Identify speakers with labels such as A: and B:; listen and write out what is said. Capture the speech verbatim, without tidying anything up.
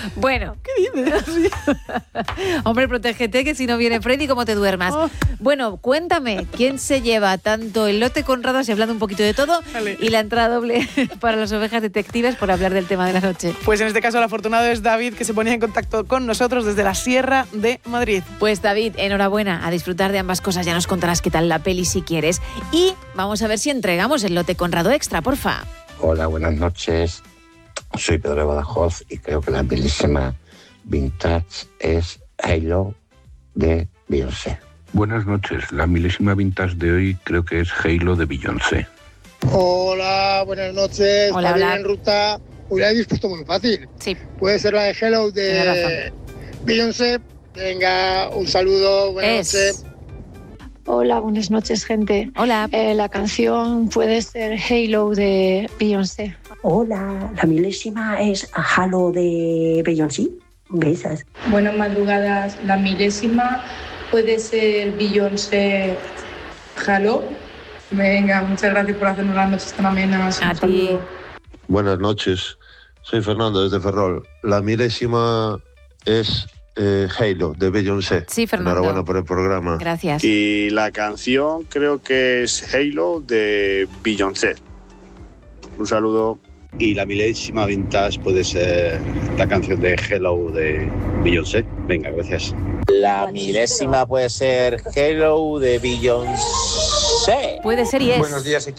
A: Bueno.
B: ¿Qué dices?
A: Hombre, protégete que si no viene Freddy, ¿cómo te duermas? Oh. Bueno, cuéntame, ¿quién se lleva tanto el lote Conrado, así hablando un poquito de todo, vale, y la entrada doble para las ovejas detectives por hablar del tema de la noche?
B: Pues en este caso el afortunado es David, que se ponía en contacto con nosotros desde la Sierra de Madrid.
A: Pues David, enhorabuena, a disfrutar de ambas cosas. Ya nos contarás qué tal la peli si quieres. Y vamos a ver si entregamos el lote Conrado Extra, porfa.
C: Hola, buenas noches. Soy Pedro de Badajoz y creo que la milésima vintage es Halo de Beyoncé.
D: Buenas noches. La milésima vintage de hoy creo que es Halo de Beyoncé.
E: Hola, buenas noches.
A: Hola,
E: Javier
A: hola.
E: En ruta. Hoy la he dispuesto muy fácil.
A: Sí.
E: Puede ser la de Hello de Beyoncé. Venga, un saludo. Buenas
A: es.
E: noches.
F: Hola, buenas noches, gente.
A: Hola.
F: Eh, la canción puede ser Halo de Beyoncé.
G: Hola, la milésima es Halo de Beyoncé. Besas.
H: Buenas madrugadas. La milésima puede ser Beyoncé Halo. Venga, muchas gracias por hacernos las noches tan amenas.
A: A ti.
I: Buenas noches. Soy Fernando desde Ferrol. La milésima es Eh, Halo de Beyoncé.
A: Sí, Fernando.
I: Enhorabuena por el programa.
A: Gracias.
J: Y la canción creo que es Halo de Beyoncé. Un saludo.
K: Y la milésima vintage puede ser la canción de Hello de Beyoncé. Venga, gracias.
L: La milésima puede ser Hello de Beyoncé.
A: Puede ser y es.
M: Buenos días, equipo.